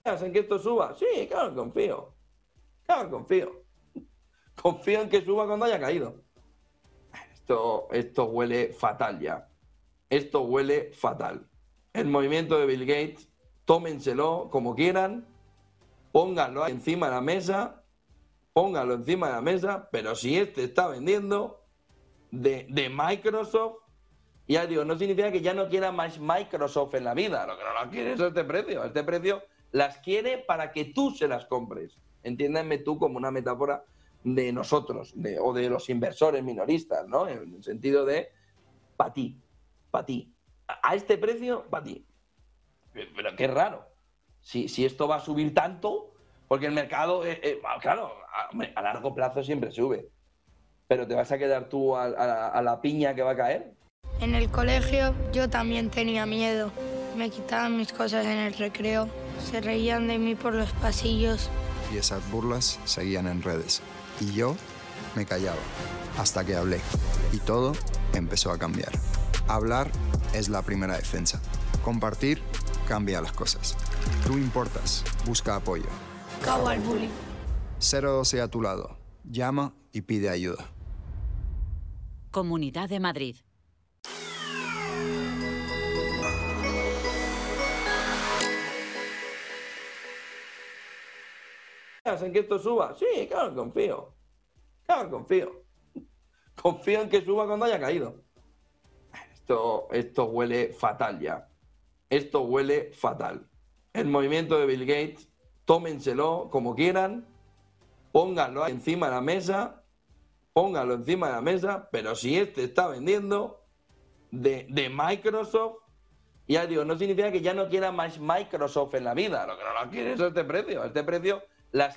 en que esto suba? Sí, claro que confío. Claro que confío. Confío en que suba cuando haya caído. Esto huele fatal ya. Esto huele fatal. El movimiento de Bill Gates, tómenselo como quieran, pónganlo encima de la mesa, pero si este está vendiendo de Microsoft, ya digo, no significa que ya no quiera más Microsoft en la vida, lo que no quiere es este precio las quiere para que tú se las compres. Entiéndanme tú como una metáfora de nosotros, o de los inversores minoristas, ¿no? En el sentido de, para ti, a este precio, para ti. Pero qué raro, si esto va a subir tanto, porque el mercado, claro, a largo plazo siempre sube, pero ¿te vas a quedar tú a la piña que va a caer? En el colegio yo también tenía miedo. Me quitaban mis cosas en el recreo, se reían de mí por los pasillos. Y esas burlas seguían en redes. Y yo me callaba, hasta que hablé. Y todo empezó a cambiar. Hablar es la primera defensa. Compartir cambia las cosas. Tú importas, busca apoyo. Cabo al bullying. 012 a tu lado. Llama y pide ayuda. Comunidad de Madrid. ¿En que esto suba? Sí, claro que confío. Claro que confío. Confío en que suba cuando haya caído. Esto huele fatal ya. Esto huele fatal. El movimiento de Bill Gates, tómenselo como quieran, pónganlo encima de la mesa, pero si este está vendiendo de Microsoft, ya digo, no significa que ya no quiera más Microsoft en la vida, lo que no quiere es este precio las